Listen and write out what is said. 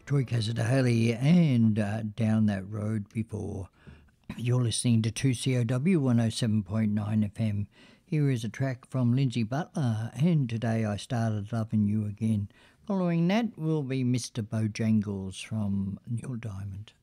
Troy Casadale and Down That Road before. You're listening to 2COW 107.9 FM. Here is a track from Lindsay Butler, and Today I Started Loving You Again. Following that will be Mr. Bojangles from Neil Diamond.